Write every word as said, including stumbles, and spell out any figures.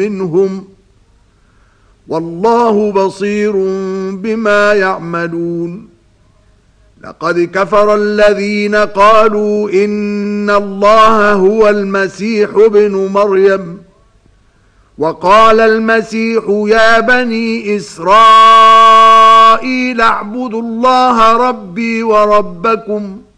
منهم والله بصير بما يعملون لقد كفر الذين قالوا إن الله هو المسيح ابن مريم وقال المسيح يا بني إسرائيل اعبدوا الله ربي وربكم